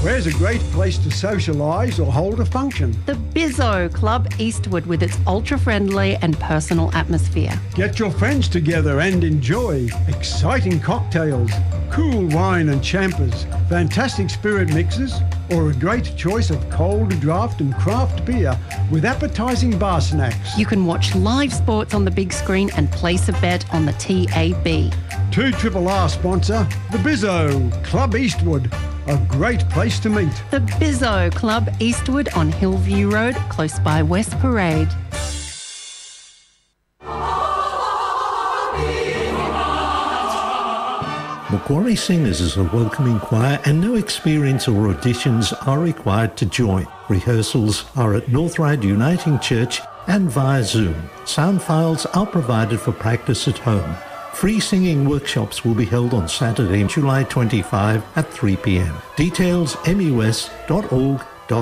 Where's a great place to socialise or hold a function? The Bizzo Club Eastwood with its ultra-friendly and personal atmosphere. Get your friends together and enjoy exciting cocktails, cool wine and champers, fantastic spirit mixes, or a great choice of cold draft and craft beer with appetising bar snacks. You can watch live sports on the big screen and place a bet on the TAB. 2RRR sponsor, the Bizzo Club Eastwood. A great place to meet. The Bizzo Club Eastwood on Hillview Road, close by West Parade. Macquarie Singers is a welcoming choir and no experience or auditions are required to join. Rehearsals are at North Ryde Uniting Church and via Zoom. Sound files are provided for practice at home. Free singing workshops will be held on Saturday, July 25 at 3 p.m. Details mus.org.au.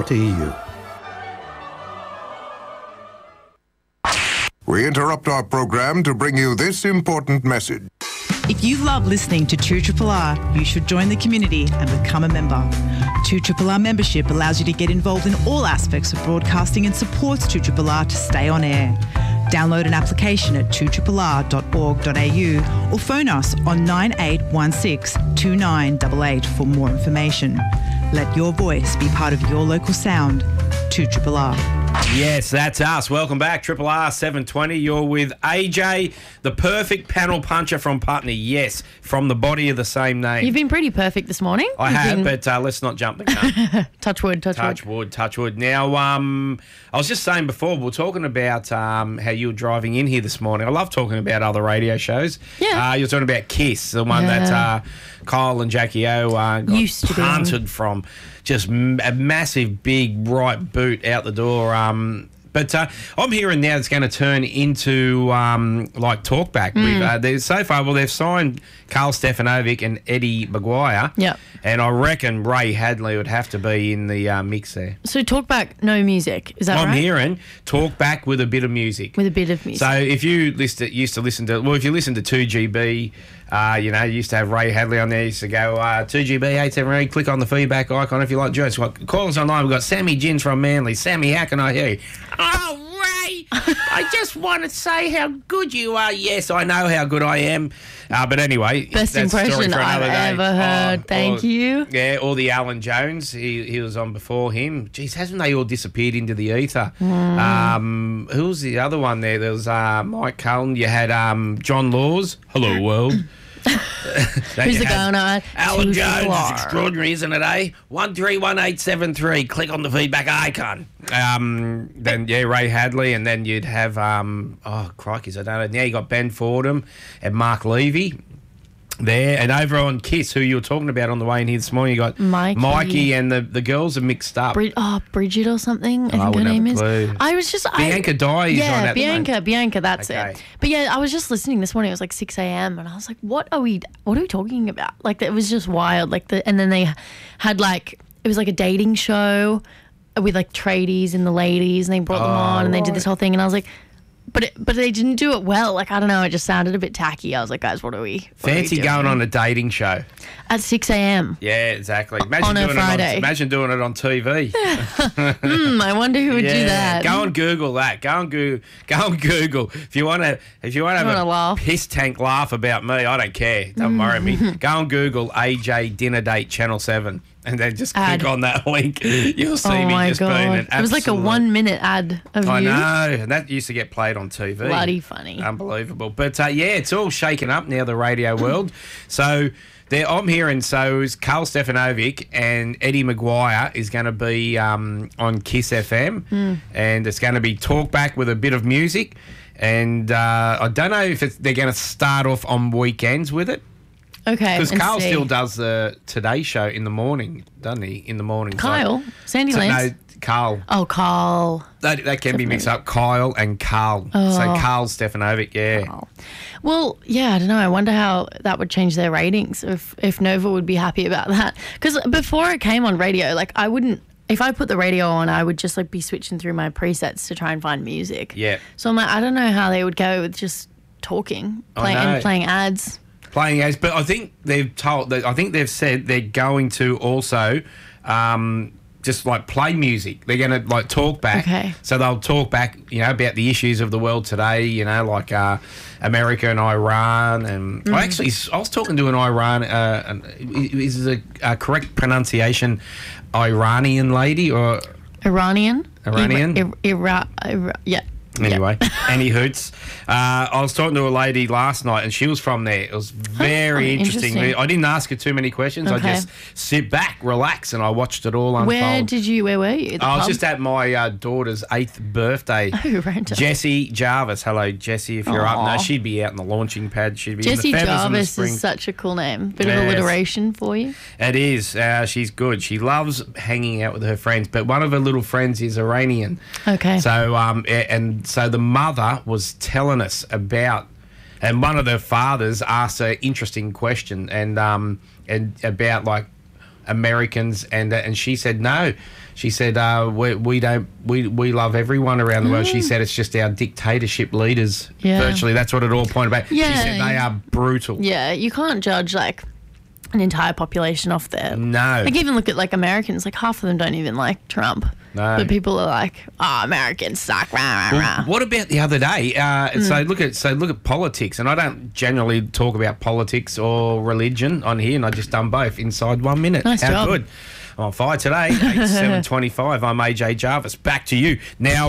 We interrupt our program to bring you this important message. If you love listening to 2RRR, you should join the community and become a member. 2RRR membership allows you to get involved in all aspects of broadcasting and supports 2RRR to stay on air. Download an application at 2RRR.org.au or phone us on 9816 2988 for more information. Let your voice be part of your local sound. 2RRR. Yes, that's us. Welcome back, 2RRR 720. You're with AJ, the perfect panel puncher from Putney. Yes, from the body of the same name. You've been pretty perfect this morning. I have, but let's not jump the gun. Touch wood, touch wood. Now, I was just saying before, we were talking about how you were driving in here this morning. I love talking about other radio shows. Yeah. You're talking about Kiss, the one that Kyle and Jackie O got punted from. Just a massive, big right boot out the door. But I'm hearing now it's going to turn into like talkback. So far, they've signed Carl Stefanovic and Eddie Maguire. Yep. And I reckon Ray Hadley would have to be in the mix there. So talkback, no music. Is that right? I'm hearing talkback with a bit of music. With a bit of music. So if you if you listen to 2GB, you used to have Ray Hadley on there. Used to go 2GB 873. Click on the feedback icon if you like. Joyce, call us online. We've got Sammy Gins from Manly. Sammy, how can I hear you? Oh, Ray, I just want to say how good you are. Yes, I know how good I am. But anyway, best that's impression I've ever heard. Thank you. Yeah, or the Alan Jones. He was on before him. Geez, hasn't they all disappeared into the ether? Who was the other one there? There was Mike Cullen. You had John Laws. Hello, world. Who's the going on? Alan Jones is extraordinary, isn't it, eh? 131873. Click on the feedback icon. Then, Ray Hadley, and then you'd have, crikeys, I don't know. Now you got Ben Fordham and Mark Levy there. And over on Kiss, who you were talking about on the way in here this morning, you got Mikey and the girls are mixed up. Bridget or something, I think her name is. I was just... Bianca Dye is on that. Bianca, that's it. But yeah, I was just listening this morning. It was like 6 a.m. and I was like, what are we talking about? Like, it was just wild. And then they had it was like a dating show with like tradies and the ladies, and they brought them on and they did this whole thing, and I was like, but they didn't do it well. Like, I don't know, it just sounded a bit tacky. I was like, guys, what are we Fancy going on a dating show. At 6 a.m. Yeah, exactly. Imagine on a Friday. Imagine doing it on TV. I wonder who would do that. Go and Google that. Go and Google. If you want to have a piss tank laugh about me, I don't care. Don't worry me. Go and Google AJ Dinner Date Channel 7. And then just click on that link. You'll see me just being an absolute... It was like a 1 minute ad of you. I know. And that used to get played on TV. Bloody funny. Unbelievable. But it's all shaken up now, the radio world. So I'm hearing, it's Carl Stefanovic and Eddie Maguire is going to be on Kiss FM. And it's going to be talkback with a bit of music. And I don't know if they're going to start off on weekends with it. Okay. Because Carl still does the Today Show in the morning, doesn't he? In the morning. Kyle? Sandy Lance? No, Carl. Oh, Carl. That can be mixed up. Kyle and Carl. Oh. So Carl Stefanovic, yeah. Carl. Well, yeah, I don't know. I wonder how that would change their ratings, if Nova would be happy about that. Because before it came on radio, I wouldn't... If I put the radio on, I would just be switching through my presets to try and find music. Yeah. So I'm I don't know how they would go with just talking and playing ads. Playing games, but I think they've said they're going to also just like play music. They're going to like talk back. Okay. So they'll talk back, about the issues of the world today. Like America and Iran, and I was talking to an Iran. Is a correct pronunciation Iranian lady or Iranian? Yeah. Anyway, any hoots. I was talking to a lady last night, and she was from there. It was very interesting. I didn't ask her too many questions. Okay. I just sit back, relax, and I watched it all unfold. Where were you? I was just at my daughter's 8th birthday. Oh, random. Jessie Jarvis. Hello, Jessie, if you're up. No, she'd be out in the launching pad. She'd be Jessie in the feathers Jarvis in the spring. is such a cool name. Bit of alliteration for you. It is. She's good. She loves hanging out with her friends, but one of her little friends is Iranian. Okay. So, so the mother was telling us about, and one of the fathers asked an interesting question, and about like Americans, and she said no. She said we love everyone around the world. She said it's just our dictatorship leaders. Yeah. Virtually, that's what it all pointed about. Yeah. She said they are brutal. Yeah, you can't judge like an entire population off there. No. Like even look at like Americans, like half of them don't even like Trump. No. But people are like, Americans suck. Rah, rah, Well, rah. what about the other day? So look at politics, and I don't generally talk about politics or religion on here, and I just done both inside 1 minute. Nice How job. good. I'm on fire today. 7:25. I'm AJ Jarvis. Back to you now.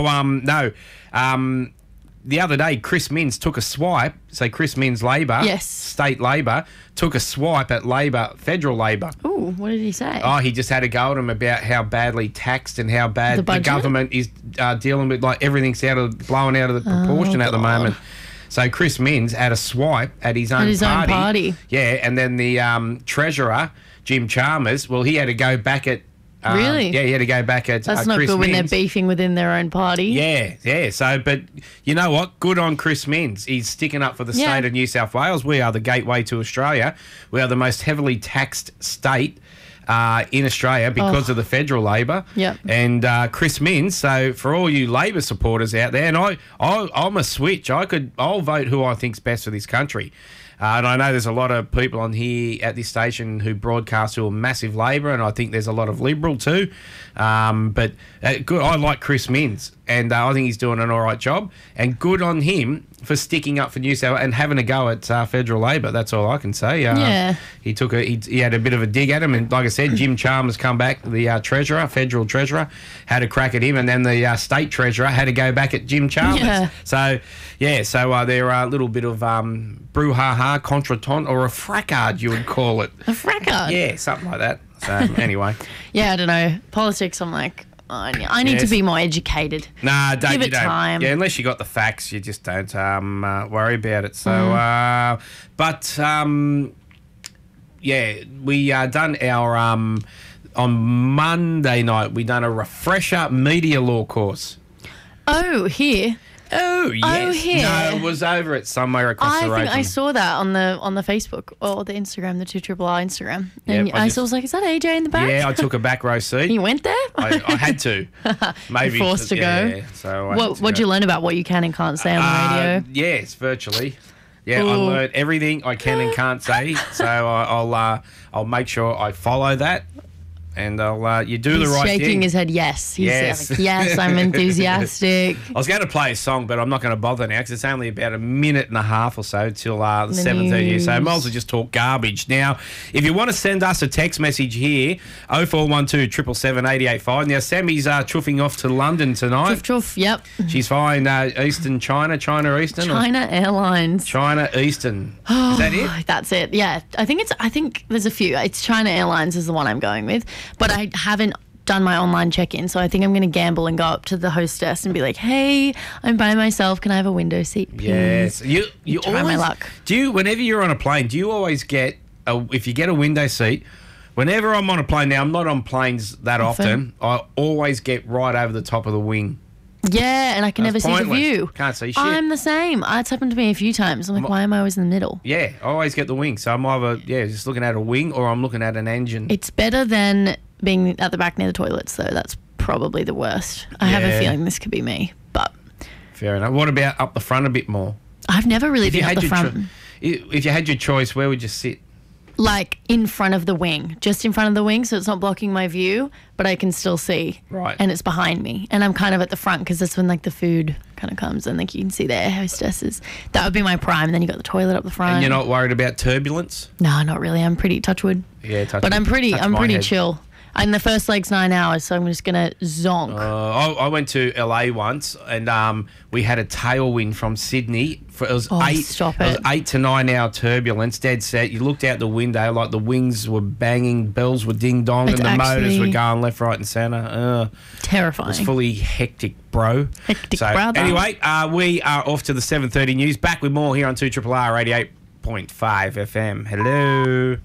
The other day, Chris Minns took a swipe. So Chris Minns, Labor, Yes. state Labor, took a swipe at Labor, federal Labor. Ooh, what did he say? Oh, he just had a go at him about how badly taxed and how bad The the budget? government is dealing with. Like everything's blown out of the proportion at the God. moment. So Chris Minns had a swipe at his own party. Yeah, and then the treasurer, Jim Chalmers, well, he had to go back at. Really? Yeah, he had to go back at That's not Chris good when they're Minns. beefing within their own party. Yeah. So, but you know what? Good on Chris Minns. He's sticking up for the Yeah. state of New South Wales. We are the gateway to Australia. We are the most heavily taxed state in Australia because of the federal Labor. Yep. And Chris Minns. So for all you Labor supporters out there, and I'm a switch. I'll vote who I think's best for this country. And I know there's a lot of people on here at this station who broadcast who are massive Labor, and I think there's a lot of Liberal too. But good. I like Chris Minns, and I think he's doing an all right job. And good on him for sticking up for New South and having a go at federal Labor. That's all I can say. Yeah. He had a bit of a dig at him, and like I said, Jim Chalmers come back, the federal treasurer, had a crack at him, and then the state treasurer had to go back at Jim Chalmers. Yeah. So there are a little bit of brouhaha, contretemps, or a fracas, you would call it. A fracas. Yeah, something like that. So anyway. Yeah, I don't know. Politics, I'm like, I need to be more educated. Nah, Give it time. Yeah, unless you got the facts, you just don't worry about it. So, we done our on Monday night. We done a refresher media law course. Oh, here. Oh yes. here. No, it was over at somewhere across the road. I think from- I saw that on the Facebook or the Instagram, the 2RRR Instagram. And Yep, I was like, is that AJ in the back? Yeah, I took a back row seat. You went there? I had to. Maybe You're forced to go. Yeah, so I had to What'd go. you learn about what you can and can't say on the radio? Yes, virtually. Yeah, I Ooh. learned everything I can and can't say. So I'll make sure I follow that, and you do He's the right shaking thing. his head. Yes. He's Yes. like, yes, I'm enthusiastic. I was going to play a song, but I'm not going to bother now because it's only about a minute and a half or so till the The 7:30. So I might as news. well just talk garbage. Now, if you want to send us a text message here, 0412 777 885. Now, Sammy's chuffing off to London tonight. Chuff, chuff. Yep. She's flying Eastern China Eastern? or China Airlines. China Eastern. Is that it? That's it. Yeah. I think there's a few. It's China Airlines is the one I'm going with, but I haven't done my online check-in, so I think I'm going to gamble and go up to the hostess and be like, "Hey, I'm by myself. Can I have a window seat, please?" Yes. You Try my always, luck. Do you, whenever you're on a plane, do you always get, if you get a window seat, whenever I'm on a plane, now I'm not on planes that often, I always get right over the top of the wing. Yeah, and I can never That's see the pointless. view. Can't see shit. I'm the same. It's happened to me a few times. I'm like, why am I always in the middle? Yeah, I always get the wing. So I'm either, just looking at a wing or I'm looking at an engine. It's better than being at the back near the toilets, though. That's probably the worst. I have a Yeah. feeling this could be me, but Fair enough. What about up the front a bit more? I've never really been up the front. If you had your choice, where would you sit? Like in front of the wing, just in front of the wing, so it's not blocking my view, but I can still see. Right. And it's behind me, and I'm kind of at the front because that's when like the food kind of comes and like you can see the air hostesses. That would be my prime. And then you got the toilet up the front. And you're not worried about turbulence? No, not really. I'm pretty touch wood. Yeah, touch. But I'm pretty head. chill. And the first leg's 9 hours, so I'm just gonna zonk. I went to LA once, and we had a tailwind from Sydney. It was 8 to 9 hour turbulence, dead set. You looked out the window, like the wings were banging, bells were ding dong, and the motors were going left, right, and centre. Terrifying. It was fully hectic, bro. Hectic, brother. Anyway, we are off to the 7:30 news. Back with more here on 2RRR 88.5 FM. Hello.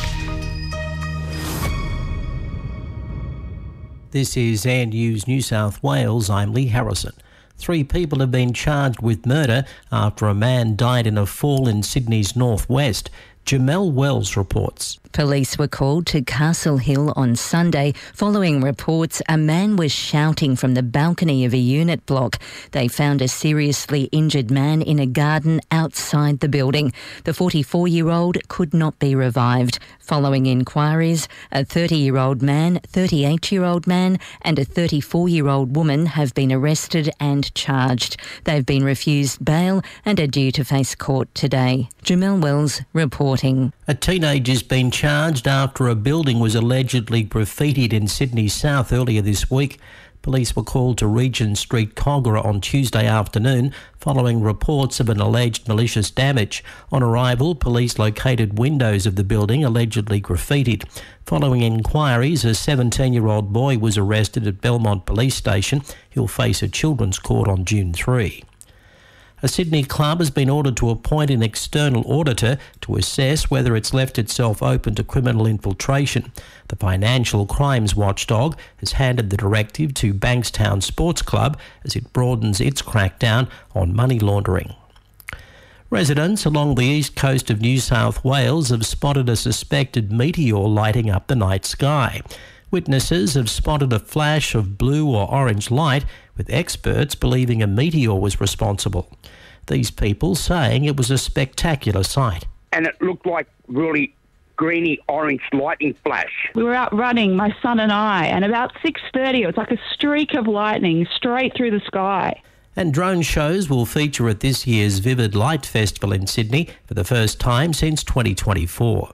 This is Air News New South Wales. I'm Lee Harrison. 3 people have been charged with murder after a man died in a fall in Sydney's northwest. Jamel Wells reports. Police were called to Castle Hill on Sunday following reports a man was shouting from the balcony of a unit block. They found a seriously injured man in a garden outside the building. The 44-year-old could not be revived. Following inquiries, a 30-year-old man, 38-year-old man and a 34-year-old woman have been arrested and charged. They've been refused bail and are due to face court today. Jamel Wells reporting. A teenager's been charged after a building was allegedly graffitied in Sydney South earlier this week. Police were called to Regent Street, Kogarah on Tuesday afternoon following reports of an alleged malicious damage. On arrival, police located windows of the building allegedly graffitied. Following inquiries, a 17-year-old boy was arrested at Belmont Police Station. He'll face a children's court on June 3. A Sydney club has been ordered to appoint an external auditor to assess whether it's left itself open to criminal infiltration. The financial crimes watchdog has handed the directive to Bankstown Sports Club as it broadens its crackdown on money laundering. Residents along the east coast of New South Wales have spotted a suspected meteor lighting up the night sky. Witnesses have spotted a flash of blue or orange light, with experts believing a meteor was responsible. These people saying it was a spectacular sight. And it looked like really greeny orange lightning flash. We were out running, my son and I, and about 6:30 it was like a streak of lightning straight through the sky. And drone shows will feature at this year's Vivid Light Festival in Sydney for the first time since 2024.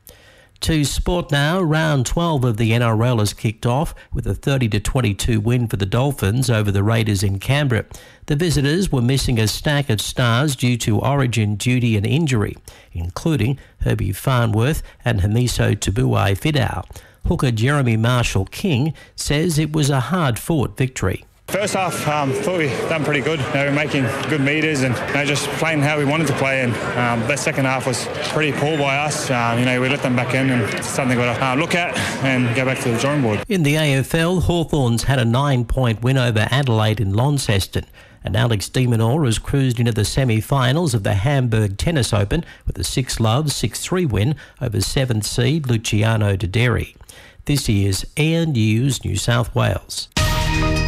To sport now, round 12 of the NRL has kicked off with a 30-22 win for the Dolphins over the Raiders in Canberra. The visitors were missing a stack of stars due to origin duty and injury, including Herbie Farnworth and Hamiso Tabuai-Fidow. Hooker Jeremy Marshall-King says it was a hard-fought victory. First half, thought we done pretty good. We're making good meters and just playing how we wanted to play. And that second half was pretty poor by us. We let them back in, and it's something we've got to look at and go back to the drawing board. In the AFL, Hawthorns had a 9-point win over Adelaide in Launceston. And Alex de Minaur has cruised into the semi-finals of the Hamburg Tennis Open with a 6-love, 6-3 win over 7th seed Luciano Doderi. This is Air News New South Wales.